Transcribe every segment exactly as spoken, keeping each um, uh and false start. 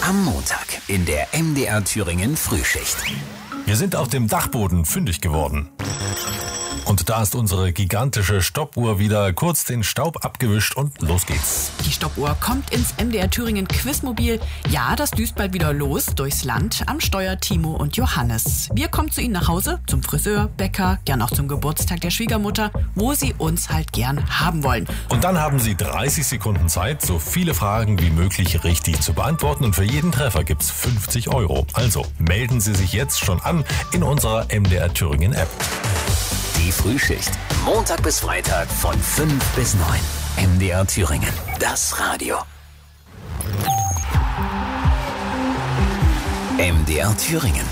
Am Montag in der M D R Thüringen Frühschicht. Wir sind auf dem Dachboden fündig geworden. Und da ist unsere gigantische Stoppuhr wieder kurz den Staub abgewischt und los geht's. Die Stoppuhr kommt ins M D R Thüringen Quizmobil. Ja, das düst bald wieder los durchs Land. Am Steuer Timo und Johannes. Wir kommen zu Ihnen nach Hause, zum Friseur, Bäcker, gern auch zum Geburtstag der Schwiegermutter, wo Sie uns halt gern haben wollen. Und dann haben Sie dreißig Sekunden Zeit, so viele Fragen wie möglich richtig zu beantworten. Und für jeden Treffer gibt's fünfzig Euro. Also melden Sie sich jetzt schon an in unserer M D R Thüringen App. Die Frühschicht. Montag bis Freitag von fünf bis neun. M D R Thüringen. Das Radio. M D R Thüringen.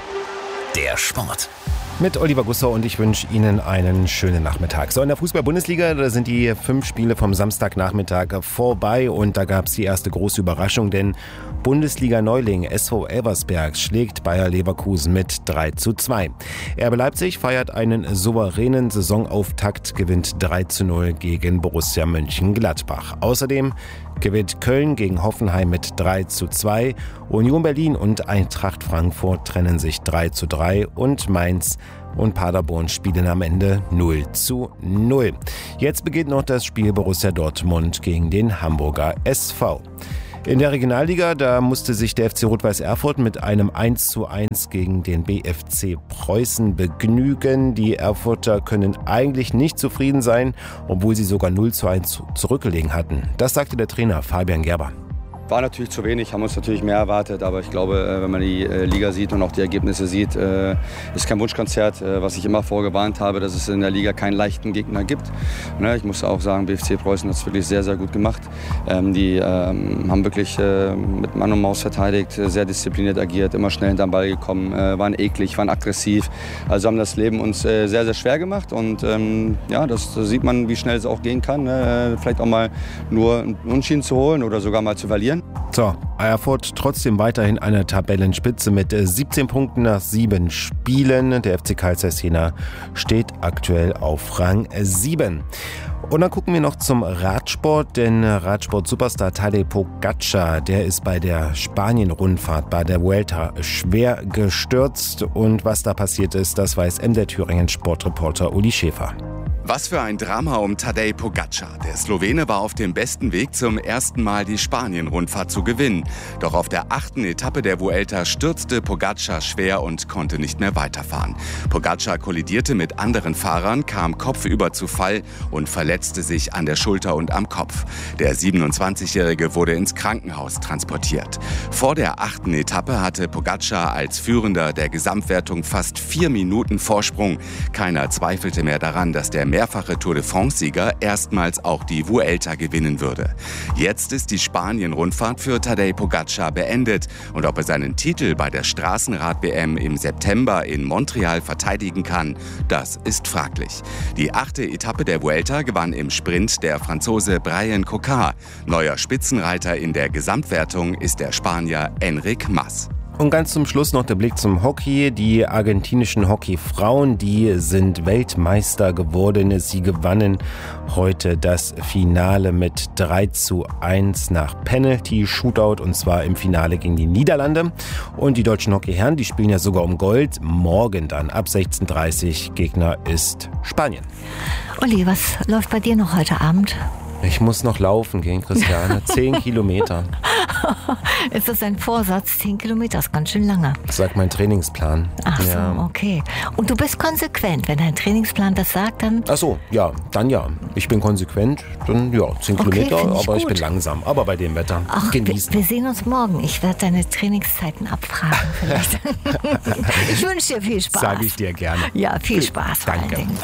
Der Sport. Mit Oliver Gussow und ich wünsche Ihnen einen schönen Nachmittag. So, in der Fußball-Bundesliga, da sind die fünf Spiele vom Samstagnachmittag vorbei und da gab es die erste große Überraschung, denn Bundesliga-Neuling S V Elversberg schlägt Bayer Leverkusen mit drei zu zwei. R B Leipzig feiert einen souveränen Saisonauftakt, gewinnt drei zu null gegen Borussia Mönchengladbach. Außerdem gewinnt Köln gegen Hoffenheim mit drei zu zwei. Union Berlin und Eintracht Frankfurt trennen sich drei zu drei und Mainz und Paderborn spielen am Ende null zu null. Jetzt beginnt noch das Spiel Borussia Dortmund gegen den Hamburger S V. In der Regionalliga, da musste sich der F C Rot-Weiß Erfurt mit einem eins zu eins gegen den B F C Preußen begnügen. Die Erfurter können eigentlich nicht zufrieden sein, obwohl sie sogar null zu eins zurückgelegen hatten. Das sagte der Trainer Fabian Gerber. War natürlich zu wenig, haben uns natürlich mehr erwartet, aber ich glaube, wenn man die Liga sieht und auch die Ergebnisse sieht, ist kein Wunschkonzert, was ich immer vorgewarnt habe, dass es in der Liga keinen leichten Gegner gibt. Ich muss auch sagen, B F C Preußen hat es wirklich sehr, sehr gut gemacht. Die haben wirklich mit Mann und Maus verteidigt, sehr diszipliniert agiert, immer schnell hinterm Ball gekommen, waren eklig, waren aggressiv. Also haben das Leben uns sehr, sehr schwer gemacht und ja, das sieht man, wie schnell es auch gehen kann. Vielleicht auch mal nur einen Unentschieden zu holen oder sogar mal zu verlieren. So, Erfurt trotzdem weiterhin an der Tabellenspitze mit siebzehn Punkten nach sieben Spielen. Der F C Carl Zeiss Jena steht aktuell auf Rang sieben. Und dann gucken wir noch zum Radsport, denn Radsport-Superstar Tadej Pogačar, der ist bei der Spanien-Rundfahrt bei der Vuelta schwer gestürzt. Und was da passiert ist, das weiß M D R Thüringen Sportreporter Uli Schäfer. Was für ein Drama um Tadej Pogačar. Der Slowene war auf dem besten Weg, zum ersten Mal die Spanien-Rundfahrt zu gewinnen. Doch auf der achten Etappe der Vuelta stürzte Pogačar schwer und konnte nicht mehr weiterfahren. Pogačar kollidierte mit anderen Fahrern, kam kopfüber zu Fall und verletzte sich an der Schulter und am Kopf. Der siebenundzwanzigjährige wurde ins Krankenhaus transportiert. Vor der achten Etappe hatte Pogačar als Führender der Gesamtwertung fast vier Minuten Vorsprung. Keiner zweifelte mehr daran, dass der mehrfache Tour de France-Sieger erstmals auch die Vuelta gewinnen würde. Jetzt ist die Spanien-Rundfahrt für Tadej Pogačar beendet und ob er seinen Titel bei der Straßenrad-W M im September in Montreal verteidigen kann, das ist fraglich. Die achte Etappe der Vuelta gewann im Sprint der Franzose Bryan Coquard. Neuer Spitzenreiter in der Gesamtwertung ist der Spanier Enric Mas. Und ganz zum Schluss noch der Blick zum Hockey. Die argentinischen Hockeyfrauen, die sind Weltmeister geworden. Sie gewannen heute das Finale mit drei zu eins nach Penalty-Shootout und zwar im Finale gegen die Niederlande. Und die deutschen Hockeyherren, die spielen ja sogar um Gold. Morgen dann ab sechzehn Uhr dreißig. Gegner ist Spanien. Uli, was läuft bei dir noch heute Abend? Ich muss noch laufen gehen, Christiane. Zehn Kilometer. Ist das ein Vorsatz? Zehn Kilometer ist ganz schön lange. Das sagt mein Trainingsplan. Ach so, ja. Okay. Und du bist konsequent. Wenn dein Trainingsplan das sagt, dann... Ach so, ja, dann ja. Ich bin konsequent. Dann ja, zehn Okay, Kilometer, find ich aber ich gut. bin langsam. Aber bei dem Wetter Ach, genießen. wir, wir sehen uns morgen. Ich werde deine Trainingszeiten abfragen vielleicht. Ich wünsche dir viel Spaß. Sage ich dir gerne. Ja, viel Spaß vor Danke. allen Dingen.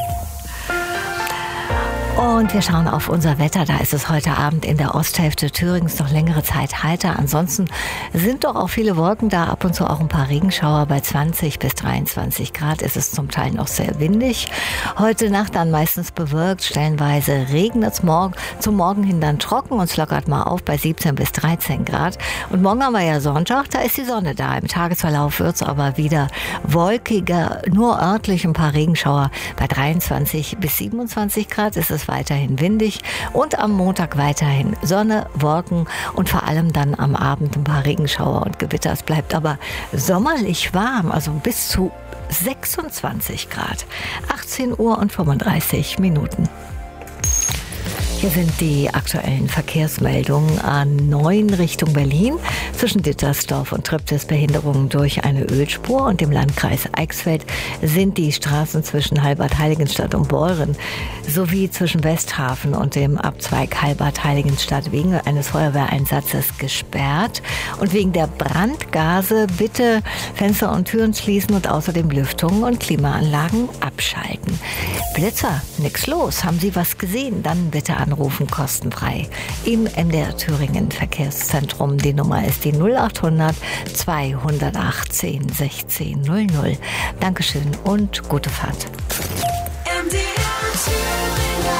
Und wir schauen auf unser Wetter. Da ist es heute Abend in der Osthälfte Thüringens noch längere Zeit heiter. Ansonsten sind doch auch viele Wolken da, ab und zu auch ein paar Regenschauer. Bei zwanzig bis dreiundzwanzig Grad ist es zum Teil noch sehr windig. Heute Nacht dann meistens bewölkt, stellenweise regnet es morgen. Zum Morgen hin dann trocken und es lockert mal auf bei siebzehn bis dreizehn Grad. Und morgen haben wir ja Sonntag, da ist die Sonne da. Im Tagesverlauf wird es aber wieder wolkiger, nur örtlich ein paar Regenschauer. Bei dreiundzwanzig bis siebenundzwanzig Grad ist es es weiterhin windig und am Montag weiterhin Sonne, Wolken und vor allem dann am Abend ein paar Regenschauer und Gewitter. Es bleibt aber sommerlich warm, also bis zu sechsundzwanzig Grad. achtzehn Uhr und fünfunddreißig Minuten. Hier sind die aktuellen Verkehrsmeldungen. A neun Richtung Berlin. Zwischen Dittersdorf und Triptis Behinderungen durch eine Ölspur. Und im Landkreis Eichsfeld sind die Straßen zwischen Halbert-Heiligenstadt und Beuren sowie zwischen Westhafen und dem Abzweig Halbert-Heiligenstadt wegen eines Feuerwehreinsatzes gesperrt. Und wegen der Brandgase bitte Fenster und Türen schließen und außerdem Lüftungen und Klimaanlagen abschalten. Blitzer, nix los. Haben Sie was gesehen? Dann bitte anrufen, kostenfrei. Im M D R Thüringen Verkehrszentrum. Die Nummer ist die null achthundert zweihundertachtzehn sechzehn null null. Dankeschön und gute Fahrt. M D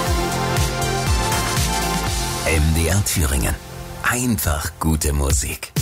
R Thüringen. M D R Thüringen. Einfach gute Musik.